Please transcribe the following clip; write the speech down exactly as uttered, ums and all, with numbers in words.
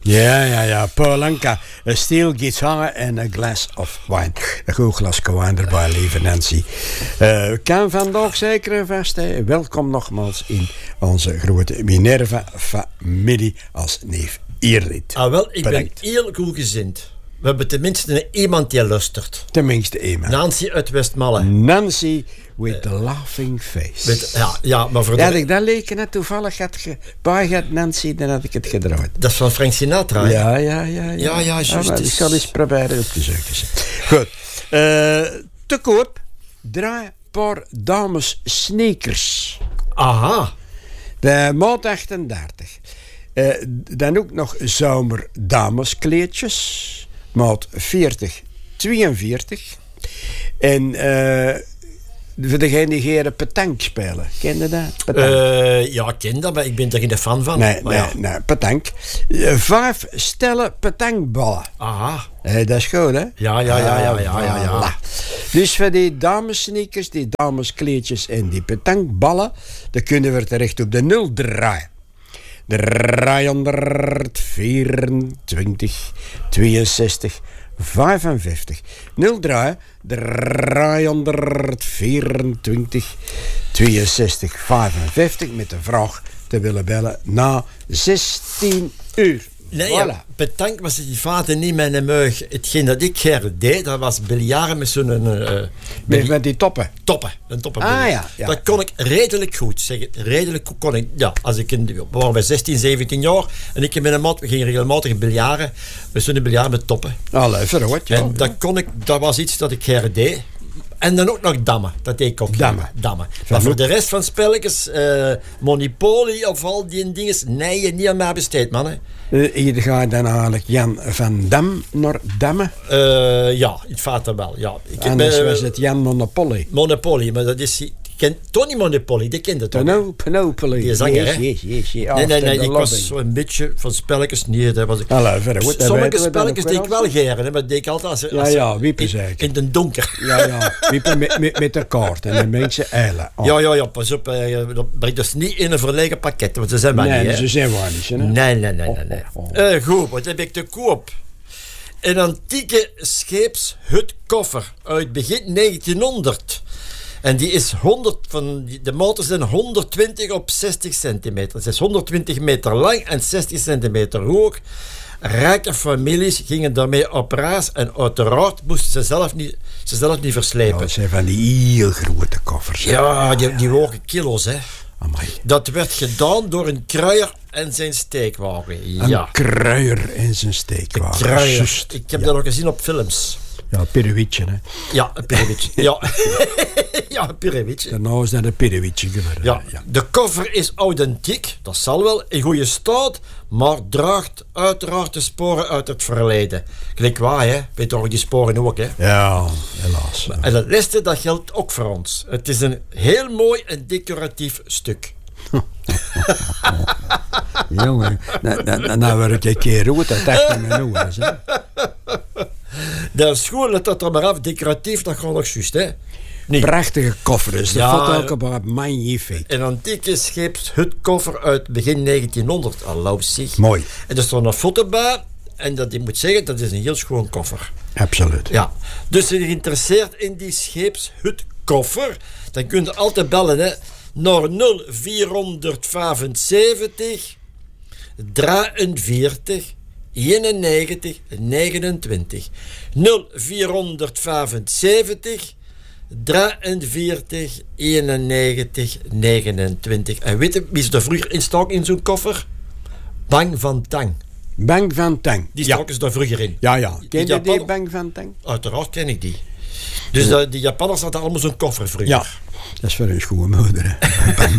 Ja, ja, ja. Paul Anka. Een steel gitaar en een glas of wine. Een goed glas wine erbij, lieve Nancy. Uh, kan vandaag zeker en vast. Hè. Welkom nogmaals in onze grote Minerva-familie als neef Eerlid. Ah, wel, ik Bedankt. ben heel goed gezind. We hebben tenminste iemand die luistert. Tenminste iemand. Nancy uit Westmalle. Nancy with the laughing face. Met, ja, ja, maar voor Ja, de... ik dat leek net toevallig had ge... bij had Nancy, dan had ik het gedraaid. Dat is van Frank Sinatra. hè? Ja, ja, ja. Ja, Ja, ja, juist. Ah, maar ik zal eens proberen op te zoeken. Goed. Uh, te koop. Draai paar dames sneakers. Aha. De maat achtendertig. Uh, dan ook nog zomer dameskleedjes. Maat veertig, tweeënveertig. En uh, voor degene die geren petank spelen. Ken je dat? Petank. Uh, ja, ik ken dat, maar ik ben er geen fan van. Nee, maar nee, ja. nee, petank. Uh, vijf stellen petankballen. Aha. Hey, dat is goed, hè? Ja, ja, ja, ja, ja, ja, ja. Voilà. Dus voor die damessneakers, die dameskleedjes en die petankballen, dan kunnen we terecht op de nul draaien. driehonderdvierentwintig, tweeënzestig, vijfenvijftig. nul draaien. driehonderdvierentwintig, tweeënzestig, vijfenvijftig. Met de vraag te willen bellen na zestien uur. Nee, Voilà. ja, petank was die vader niet mijn meug. Hetgeen dat ik her deed, dat was biljaren met zo'n... Uh, Met, met die toppen. toppen. Een toppen. Ah, ja, ja. Dat kon ik redelijk goed zeggen. Redelijk goed kon ik... Ja, als ik in... We waren bij zestien, zeventien jaar. En ik en mijn maat, we gingen regelmatig biljaren. Met zo'n biljaren met toppen. Allee, verhoord, ja. En dat kon ik... Dat was iets dat ik her deed. En dan ook nog dammen. Dat deed ik ook. Dammen. dammen. Maar voor de rest van spelletjes... Uh, Monopoly of al die dingen... Nee, niet aan mij besteed, man. Hè. Uh, hier gaat dan eigenlijk Jan van Dam naar Damme. Uh, ja, het vaart er wel. Ja. Ik heb, Anders uh, was het Jan Monopoly. Monopoly, maar dat is... Ken, Tony Monopoly, die kende toch? Monopoly. Die zanger, yes, hè? yes, yes, yes. Nee, nee, nee, After ik the was lobby. zo een beetje van spelletjes. Nee, dat was ik. Allee, verder, goed, dat Sommige weten we dan spelletjes ook deed ik wel. wel geren, hè, maar dat deed ik altijd als, Ja, als ja, wiepen in, zeker. in de donker. Ja, ja, wiepen met, met, met de kaart en de mensen eilen. Oh. Ja, ja, ja, pas op. Eh, dat brengt dus niet in een verlegen pakket, want ze zijn maar Nee, niet, hè. ze zijn waar niet, hè? Nee, nee, nee, nee. nee. Oh, oh, oh. Uh, goed, wat heb ik te koop? Een antieke scheepshutkoffer uit begin negentienhonderd. En die is honderd van, de motors zijn honderdtwintig op zestig centimeter. Het is honderdtwintig meter lang en zestig centimeter hoog. Rijke families gingen daarmee op reis en uiteraard moesten ze zelf niet, ze zelf niet verslepen. Ja, dat zijn van die heel grote koffers. hè. Ja, die, die wogen kilo's, hè. Amai. Dat werd gedaan door een kruier en zijn steekwagen. Een Ja, kruier en zijn steekwagen. kruier. Juist. Ik heb ja. dat nog gezien op films. Ja, Pirewitje, hè. Ja, een pirewitje. ja, ja een pirewitje. Daarna is dat een Pirewitje geworden. Ja, ja. de koffer is authentiek, dat zal wel, in goede staat, maar draagt uiteraard de sporen uit het verleden. Gelijk waar, hè? Weet toch die sporen ook, hè? Ja, helaas. En het laatste, dat geldt ook voor ons. Het is een heel mooi en decoratief stuk. Jongen, nou, nou, nou word ik een keer rood, dat echt niet meer nodig, hè. De schoen, let dat er maar af, decoratief, dat gaat nog juist, hè? Nee. Prachtige koffer is. Dat Ja, valt ook op magnifiek. Een antieke scheepshutkoffer uit begin negentienhonderd, allow zich. Mooi. En er staat een foto bij, en dat ik moet zeggen, dat is een heel schoon koffer. Absoluut. Ja, dus als je geïnteresseerd in die scheepshutkoffer, dan kun je altijd bellen, hè, naar nul vierhonderdvijfenzeventig drieënveertig eenennegentig negenentwintig. nul vierhonderdvijfenzeventig drieënveertig eenennegentig negenentwintig. En weet je wie ze er vroeger in stak in zo'n koffer? Bang van Tang. Bang van Tang. Die ja. stak ze daar vroeger in. Ja, ja. Ken je die Japan- Bang van Tang? Uiteraard ken ik die. Dus de, die Japanners hadden allemaal zo'n koffer vroeger. Ja. Dat is voor een goede moeder, hè. Bang